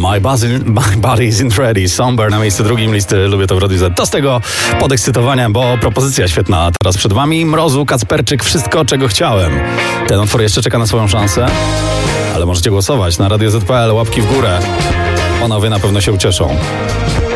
My Body Isn't Ready. Somber na miejscu drugim listy Lubię to w Radiu Z. To z tego podekscytowania, bo propozycja świetna teraz przed wami. Mrozu, Kacperczyk, Wszystko, czego chciałem. Ten utwór jeszcze czeka na swoją szansę, ale możecie głosować na radioz.pl, łapki w górę. Panowie na pewno się ucieszą.